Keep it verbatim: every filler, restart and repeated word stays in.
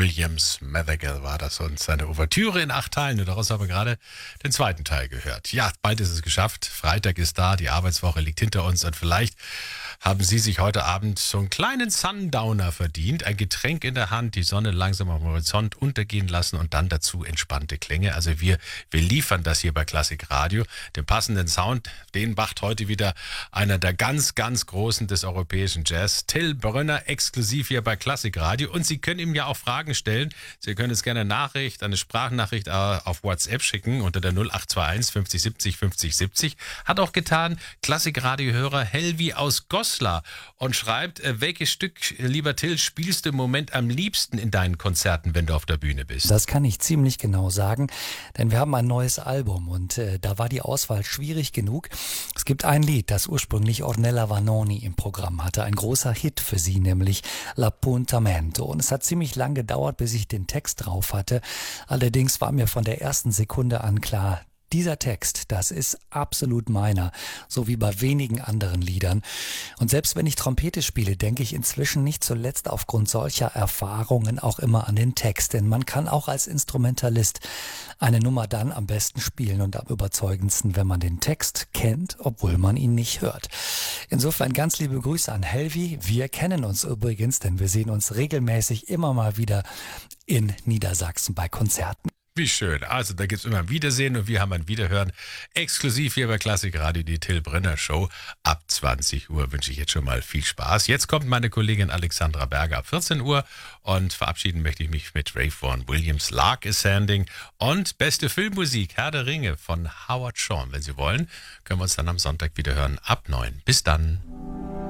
Williams Madrigal war das und seine Ouvertüre in acht Teilen. Und daraus haben wir gerade den zweiten Teil gehört. Ja, bald ist es geschafft. Freitag ist da, die Arbeitswoche liegt hinter uns und vielleicht haben Sie sich heute Abend so einen kleinen Sundowner verdient. Ein Getränk in der Hand, die Sonne langsam am Horizont untergehen lassen und dann dazu entspannte Klänge. Also wir, wir liefern das hier bei Klassik Radio. Den passenden Sound, den macht heute wieder einer der ganz, ganz Großen des europäischen Jazz, Till Brönner, exklusiv hier bei Klassik Radio. Und Sie können ihm ja auch Fragen stellen. Sie können uns gerne eine Nachricht, eine Sprachnachricht auf WhatsApp schicken unter der null acht zwei eins fünfzig siebzig fünfzig siebzig. Hat auch getan Klassik Radio-Hörer Helvi aus Goslar und schreibt, äh, welches Stück, lieber Till, spielst du im Moment am liebsten in deinen Konzerten, wenn du auf der Bühne bist? Das kann ich ziemlich genau sagen, denn wir haben ein neues Album und äh, da war die Auswahl schwierig genug. Es gibt ein Lied, das ursprünglich Ornella Vanoni im Programm hatte, ein großer Hit für sie, nämlich L'Appuntamento. Und es hat ziemlich lang gedauert, bis ich den Text drauf hatte. Allerdings war mir von der ersten Sekunde an klar, dieser Text, das ist absolut meiner, so wie bei wenigen anderen Liedern. Und selbst wenn ich Trompete spiele, denke ich inzwischen nicht zuletzt aufgrund solcher Erfahrungen auch immer an den Text. Denn man kann auch als Instrumentalist eine Nummer dann am besten spielen und am überzeugendsten, wenn man den Text kennt, obwohl man ihn nicht hört. Insofern ganz liebe Grüße an Helvi. Wir kennen uns übrigens, denn wir sehen uns regelmäßig immer mal wieder in Niedersachsen bei Konzerten. Wie schön. Also da gibt es immer ein Wiedersehen und wir haben ein Wiederhören. Exklusiv hier bei Klassik Radio, die Till Brönner Show. Ab zwanzig Uhr wünsche ich jetzt schon mal viel Spaß. Jetzt kommt meine Kollegin Alexandra Berger ab vierzehn Uhr und verabschieden möchte ich mich mit Ralph Vaughan Williams, Lark Ascending und beste Filmmusik, Herr der Ringe von Howard Shore. Wenn Sie wollen, können wir uns dann am Sonntag wieder hören ab neun. Bis dann.